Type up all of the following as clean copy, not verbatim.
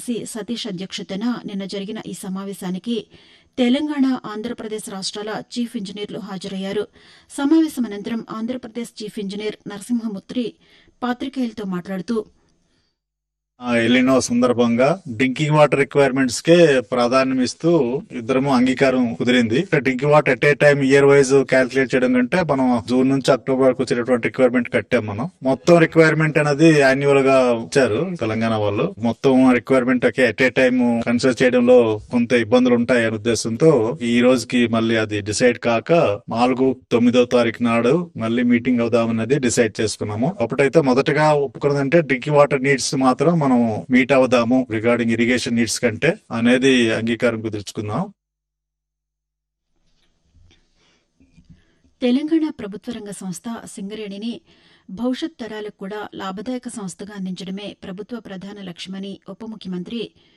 కార్యదర్శి సతీష్ అధ్యక్షతన నిన్న జరిగిన ఈ సమావేశానికి తెలంగాణ, ఆంధ్రప్రదేశ్ రాష్ట్రాల చీఫ్ ఇంజనీర్లు హాజరయ్యారు. సమావేశం అనంతరం ఆంధ్రప్రదేశ్ చీఫ్ ఇంజనీర్ నరసింహమూర్తి పాతికేయులతో మాట్లాడుతూ ఎలినో సందర్భంగా డ్రింకింగ్ వాటర్ రిక్వైర్మెంట్స్ కే ప్రాధాన్యం ఇస్తూ ఇద్దరము అంగీకారం కుదిరింది. Drinking water at a time year wise calculate చేయడం కంటే మనం జూన్ నుంచి అక్టోబర్ వరకు వచ్చేటువంటి రిక్వైర్మెంట్ కట్టాం. మనం మొత్తం రిక్వైర్మెంట్ అనేది యాన్యువల్ గా ఇచ్చారు తెలంగాణ వాళ్ళు. మొత్తం requirement at a time consider చేయడంలో కొంత ఇబ్బందులు ఉంటాయనే ఉద్దేశంతో ఈ రోజుకి మళ్ళీ అది డిసైడ్ కాక 4-9వ తారీఖు నాడు మళ్ళీ మీటింగ్ అవుదామన్నది డిసైడ్ చేసుకున్నాము. అప్పుడైతే మొదటగా ఒప్పుకున్నదంటే డ్రింకింగ్ వాటర్ నీడ్స్ మాత్రం మనం మీట్ అవుదాము రిగార్డింగ్ ఇరిగేషన్ నీడ్స్ కంటే అనేది అంగీకారం కుదుర్చుకుందాం. తెలంగాణ ప్రభుత్వ రంగ సంస్థ సింగరేణిని భవిష్యత్ తరాలకు కూడా లాభదాయక సంస్థగా అందించడమే ప్రభుత్వ ప్రధాన లక్ష్యమని ఉప ముఖ్యమంత్రి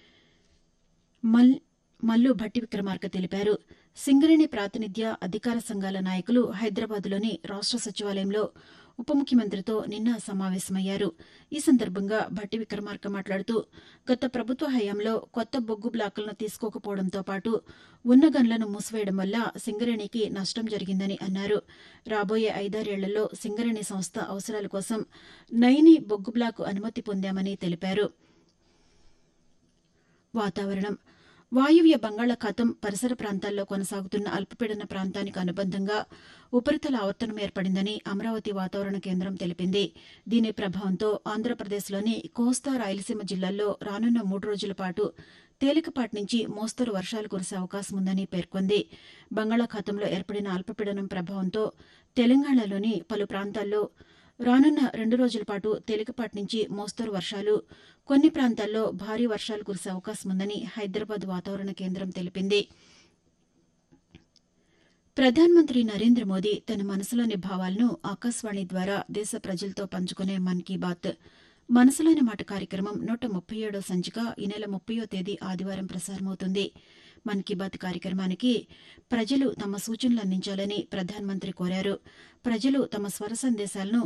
మల్లు భట్టి విక్రమార్క తెలిపారు. సింగరేణి ప్రాతినిధ్య అధికార సంఘాల నాయకులు హైదరాబాద్లోని రాష్ట్ర సచివాలయంలో ఉప ముఖ్యమంత్రితో నిన్న సమావేశమయ్యారు. ఈ సందర్భంగా భట్టి విక్రమార్క మాట్లాడుతూ గత ప్రభుత్వ హయాంలో కొత్త బొగ్గు బ్లాకులను తీసుకోకపోవడంతో పాటు ఉన్న గన్లను మూసివేయడం వల్ల సింగరేణికి నష్టం జరిగిందని అన్నారు. రాబోయే 5-6 ఏళ్లలో సింగరేణి సంస్థ అవసరాల కోసం నైని బొగ్గు బ్లాకు అనుమతి పొందామని తెలిపారు. వాతావరణం వాయువ్య బంగాళాఖాతం పరిసర ప్రాంతాల్లో కొనసాగుతున్న అల్పపీడన ప్రాంతానికి అనుబంధంగా ఉపరితల ఆవర్తనం ఏర్పడిందని అమరావతి వాతావరణ కేంద్రం తెలిపింది. దీని ప్రభావంతో ఆంధ్రప్రదేశ్లోని కోస్తా, రాయలసీమ జిల్లాల్లో రానున్న 3 రోజుల పాటు తేలికపాటి నుంచి మోస్తరు వర్షాలు కురిసే అవకాశం ఉందని పేర్కొంది. బంగాళాఖాతంలో ఏర్పడిన అల్పపీడనం ప్రభావంతో తెలంగాణలోని పలు ప్రాంతాల్లో రానున్న 2 రోజుల పాటు తేలికపాటి నుంచి మోస్తరు వర్షాలు, కొన్ని ప్రాంతాల్లో భారీ వర్షాలు కురిసే అవకాశం ఉందని హైదరాబాద్ వాతావరణ కేంద్రం తెలిపింది. ప్రధానమంత్రి నరేంద్ర మోదీ తన మనసులోని భావాలను ఆకాశవాణి ద్వారా దేశ ప్రజలతో పంచుకునే మన్ కీ బాత్ మనసులోని మాట కార్యక్రమం 137వ సంచిక ఈ నెల 30వ తేదీ ఆదివారం ప్రసారమవుతుంది. మన్ కీ బాత్ కార్యక్రమానికి ప్రజలు తమ సూచనలు అందించాలని ప్రధానమంత్రి కోరారు. ప్రజలు తమ స్వర సందేశాలను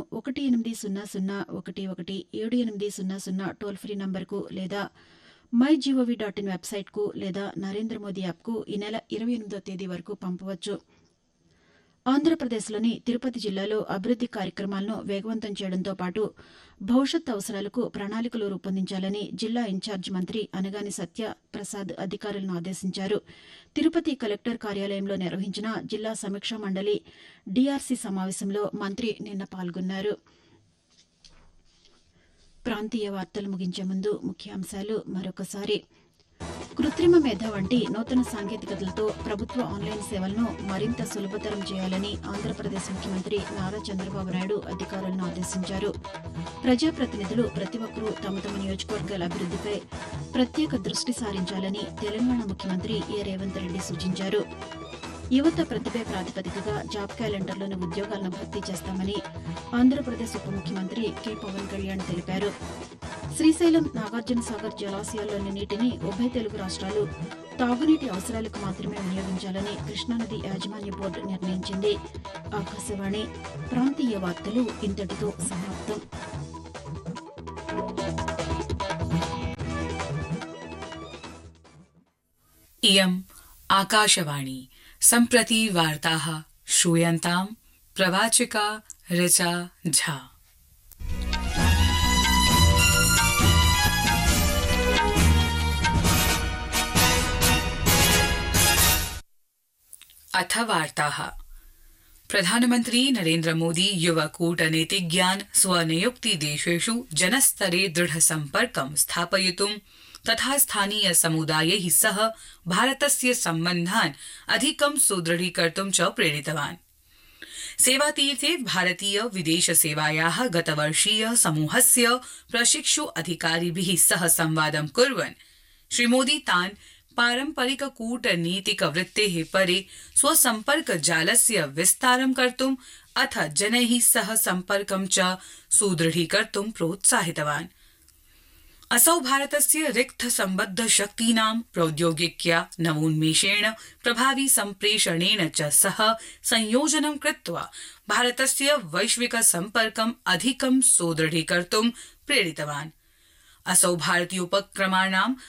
1800117800 టోల్ ఫ్రీ నంబర్కు లేదా mygov.in వెబ్సైట్కు లేదా నరేంద్ర మోదీ యాప్కు ఈ నెల 28వ తేదీ వరకు పంపవచ్చు. ఆంధ్రప్రదేశ్లోని తిరుపతి జిల్లాలో అభివృద్ది కార్యక్రమాలను వేగవంతం చేయడంతో పాటు భవిష్యత్ అవసరాలకు ప్రణాళికలు రూపొందించాలని జిల్లా ఇన్ఛార్జ్ మంత్రి అనగాని సత్య ప్రసాద్ అధికారులను ఆదేశించారు. తిరుపతి కలెక్టర్ కార్యాలయంలో నిర్వహించిన జిల్లా సమీక్షా మండలి డీఆర్సీ సమావేశంలో మంత్రి నిన్న పాల్గొన్నారు. ప్రాంతీయ వార్తలు ముగించే ముందు ముఖ్యాంశాలు మరొకసారి. కృత్రిమ మేధ వంటి నూతన సాంకేతికతలతో ప్రభుత్వ ఆన్లైన్ సేవలను మరింత సులభతరం చేయాలని ఆంధ్రప్రదేశ్ ముఖ్యమంత్రి నారా చంద్రబాబు నాయుడు అధికారులను ఆదేశించారు. ప్రజాప్రతినిధులు ప్రతి ఒక్కరూ తమ తమ నియోజకవర్గాల అభివృద్దిపై ప్రత్యేక దృష్టి సారించాలని తెలంగాణ ముఖ్యమంత్రి ఏ రేవంత్ రెడ్డి సూచించారు. యువత ప్రతిభే ప్రాతిపదికగా జాబ్ క్యాలెండర్లోని ఉద్యోగాలను భర్తీ చేస్తామని ఆంధ్రప్రదేశ్ ఉప ముఖ్యమంత్రి కె పవన్ కళ్యాణ్ తెలిపారు. శ్రీశైలం, నాగార్జున సాగర్ జలాశయాల్లోని నీటిని ఉభయ తెలుగు రాష్ట్రాలు తాగునీటి అవసరాలకు మాత్రమే వినియోగించాలని కృష్ణానది యాజమాన్య బోర్డు నిర్ణయించింది. ఆకాశవాణి ప్రాంతీయ వార్తలు ఇంతటితో సమాప్తం. इयम् आकाशवाणी सम्प्रति वार्ताः श्रूयन्ताम् प्रवाचिका ऋचा झा। अथ वार्ताः। प्रधानमन्त्री नरेन्द्र मोदी युव कूटनीतिज्ञान् स्वनियुक्ति देशेषु जनस्तरे दृढसम्पर्कं स्थापयितुं तथा स्थानीय समुदायैः सह भारतस्य सम्बन्धान् अधिकं सुदृढीकर्तुं च प्रेरितवान्। सेवातीर्थे भारतीय विदेश सेवायाः गतवर्षीय समूहस्य प्रशिक्षु अधिकारिभिः सह संवादं कुर्वन् श्री मोदी तान् पारम्परिक कूटनीतिक वृत्तेः परे स्वसम्पर्क जालस्य विस्तारं कर्तुम् अथ जनैः सह सम्पर्कं च सुदृढीकर्तुं प्रोत्साहितवान्। असौ भारतस्य रिक्त सम्बद्ध शक्तीनां प्रौद्योगिक्या नवोन्मेषेण प्रभावी सम्प्रेषणेन च सह संयोजनं कृत्वा भारतस्य वैश्विक सम्पर्कम् अधिकं सुदृढीकर्तुं प्रेरितवान्। असौ भारतीयोपक्रमाणां